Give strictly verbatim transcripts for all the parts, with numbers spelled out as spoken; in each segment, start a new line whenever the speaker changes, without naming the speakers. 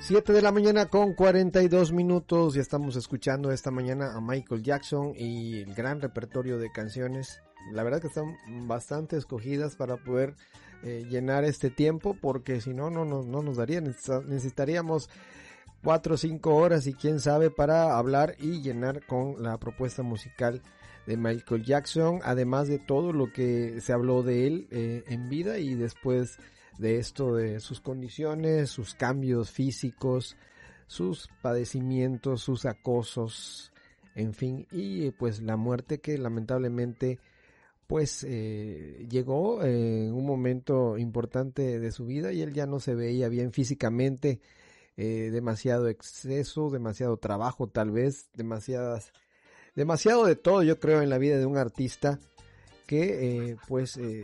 Siete de la mañana con cuarenta y dos minutos. Ya estamos escuchando esta mañana a Michael Jackson y el gran repertorio de canciones. La verdad que están bastante escogidas para poder eh, llenar este tiempo, porque si no, no, no, no nos daría. Necesitaríamos cuatro o cinco horas y quién sabe para hablar y llenar con la propuesta musical de Michael Jackson, además de todo lo que se habló de él eh, en vida y después de esto, de sus condiciones, sus cambios físicos, sus padecimientos, sus acosos, en fin, y pues la muerte que lamentablemente pues eh, llegó en un momento importante de su vida y él ya no se veía bien físicamente, eh, demasiado exceso, demasiado trabajo tal vez, demasiadas, demasiado de todo yo creo en la vida de un artista que eh, pues eh,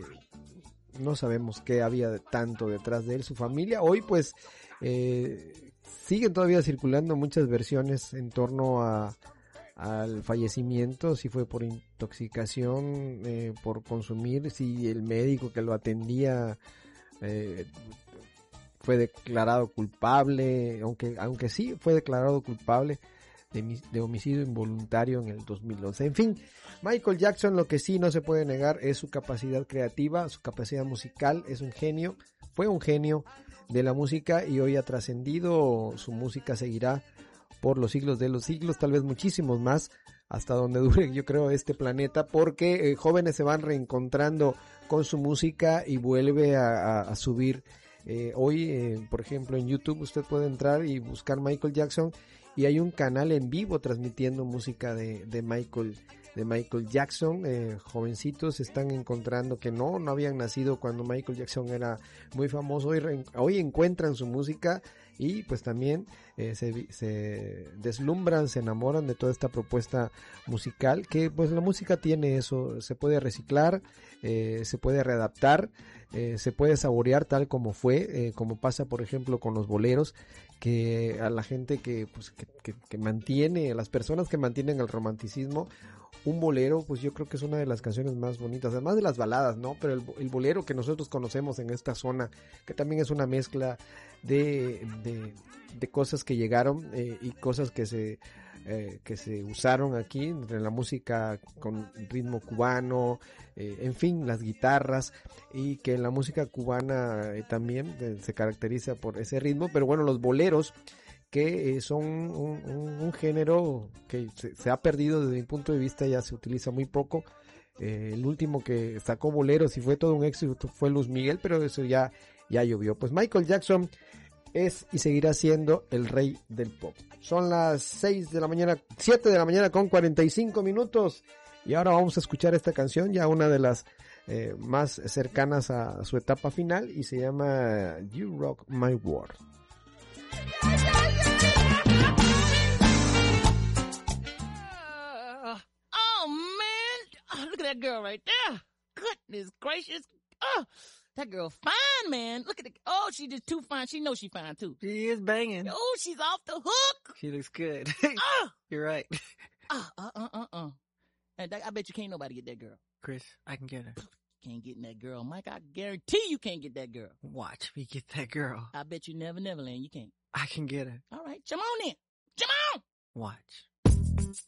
no sabemos qué había tanto detrás de él, su familia. Hoy pues eh, siguen todavía circulando muchas versiones en torno a al fallecimiento, si fue por intoxicación, eh, por consumir, si el médico que lo atendía eh, fue declarado culpable, aunque aunque sí fue declarado culpable de, de homicidio involuntario en el dos mil once. En fin, Michael Jackson, lo que sí no se puede negar es su capacidad creativa, su capacidad musical, es un genio, fue un genio de la música y hoy ha trascendido, su música seguirá por los siglos de los siglos, tal vez muchísimos más, hasta donde dure yo creo este planeta, porque eh, jóvenes se van reencontrando con su música y vuelve a, a, a subir. Eh, hoy, eh, por ejemplo, en YouTube usted puede entrar y buscar Michael Jackson y hay un canal en vivo transmitiendo música de, de Michael de Michael Jackson. Eh, jovencitos se están encontrando que no, no habían nacido cuando Michael Jackson era muy famoso. Hoy, re, hoy encuentran su música y pues también eh, se, se deslumbran, se enamoran de toda esta propuesta musical, que pues la música tiene eso, se puede reciclar, eh, se puede readaptar, eh, se puede saborear tal como fue, eh, como pasa por ejemplo con los boleros, que a la gente que pues que, que, que mantiene, a las personas que mantienen el romanticismo, un bolero pues yo creo que es una de las canciones más bonitas, además de las baladas, ¿no? Pero el, el bolero que nosotros conocemos en esta zona, que también es una mezcla de, de, de cosas que llegaron eh, y cosas que se eh, que se usaron aquí, entre la música con ritmo cubano, eh, en fin, las guitarras, y que la música cubana eh, también eh, se caracteriza por ese ritmo, pero bueno, los boleros que eh, son un, un, un género que se, se ha perdido desde mi punto de vista, ya se utiliza muy poco. Eh, el último que sacó boleros y fue todo un éxito fue Luis Miguel, pero eso ya, ya llovió. Pues Michael Jackson es y seguirá siendo el rey del pop. Son las seis de la mañana, siete de la mañana con cuarenta y cinco minutos y ahora vamos a escuchar esta canción, ya una de las eh, más cercanas a su etapa final, y se llama You Rock My World.
Uh, oh man, oh, look at that girl right there. Goodness gracious. Oh, that girl fine, man. Look at the, oh, she just too fine. She knows she fine too.
She is banging.
Oh, she's off the hook.
She looks good.
Oh.
You're right.
Uh, uh, uh, uh, uh. And that, I bet you can't nobody get that girl.
Chris, I can get her.
Can't get in that girl. Mike, I guarantee you can't get that girl.
Watch me get that girl.
I bet you never, never land. You can't.
I can get her.
All right, come on in. Come on.
Watch.